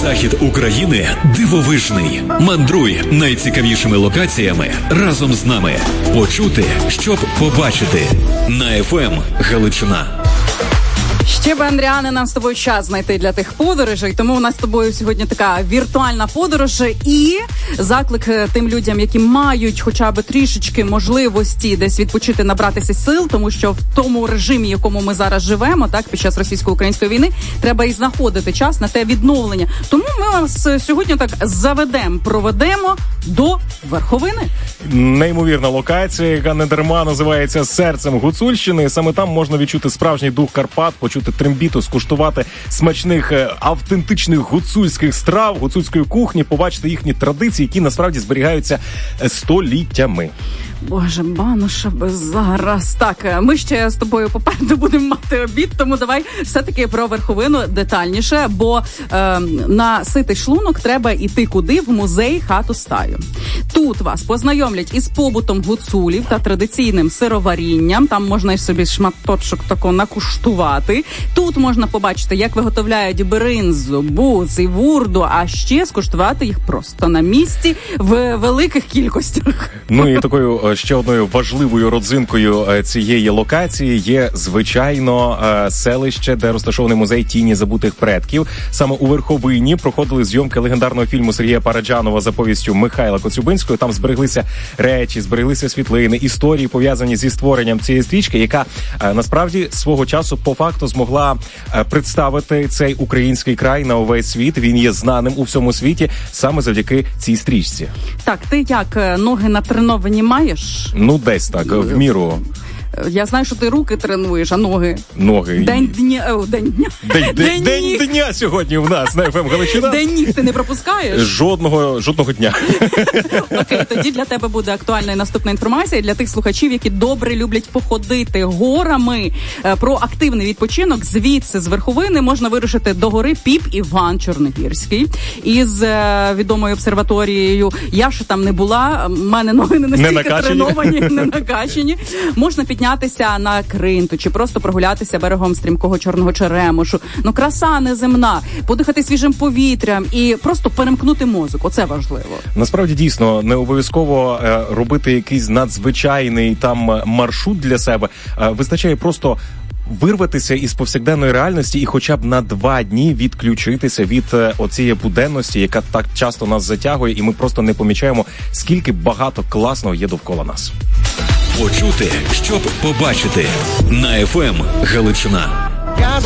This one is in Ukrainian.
Захід України дивовижний. Мандруй найцікавішими локаціями разом з нами. Почути, щоб побачити. На ФМ Галичина. Ще би, Андріане, нам з тобою час знайти для тих подорожей, тому у нас з тобою сьогодні така віртуальна подорож і заклик тим людям, які мають хоча б трішечки можливості десь відпочити, набратися сил, тому що в тому режимі, якому ми зараз живемо, так, під час російсько-української війни, треба і знаходити час на те відновлення. Тому ми вас сьогодні так проведемо до Верховини. Неймовірна локація, яка не дарма називається серцем Гуцульщини. Саме там можна відчути справжній дух Карпат, почути трембіту, скуштувати смачних, автентичних гуцульських страв, гуцульської кухні, побачити їхні традиції, які насправді зберігаються століттями. Боже, бануша би зараз. Так, ми ще з тобою попереду будемо мати обід, тому давай все-таки про Верховину детальніше, бо на ситий шлунок треба йти куди? В музей хату стаю. Тут вас познайомлять із побутом гуцулів та традиційним сироварінням. Там можна й собі шматочок тако накуштувати. Тут можна побачити, як виготовляють бринзу, буц і вурду, а ще скуштувати їх просто на місці в великих кількостях. Ну і такою ще одною важливою родзинкою цієї локації є, звичайно, селище, де розташований музей тіні забутих предків. Саме у Верховині проходили зйомки легендарного фільму Сергія Параджанова за повістю Михайла Коцюбинського. Там збереглися речі, збереглися світлини, історії, пов'язані зі створенням цієї стрічки, яка насправді свого часу по факту змогла представити цей український край на увесь світ. Він є знаним у всьому світі саме завдяки цій стрічці. Так, ти як, ноги натреновані маєш? Ну, десь так, в міру. Я знаю, що ти руки тренуєш, а ноги? Ноги. День дня. День дня сьогодні в нас на ФМ Галичина. День ніг ти не пропускаєш? Жодного дня. Окей, тоді для тебе буде актуальна і наступна інформація для тих слухачів, які добре люблять походити горами. Про активний відпочинок звідси, з Верховини, можна вирушити до гори Піп Іван Чорногірський із відомою обсерваторією. Я ще там не була, в мене ноги не настільки треновані, не накачені. Можна піднятися на Кринту чи просто прогулятися берегом стрімкого Чорного Черемошу. Ну, краса неземна, подихати свіжим повітрям і просто перемкнути мозок. Оце важливо. Насправді, дійсно, не обов'язково робити якийсь надзвичайний там маршрут для себе. Вистачає просто вирватися із повсякденної реальності і хоча б на 2 дні відключитися від оцієї буденності, яка так часто нас затягує, і ми просто не помічаємо, скільки багато класного є довкола нас. Почути, щоб побачити. На ФМ Галичина.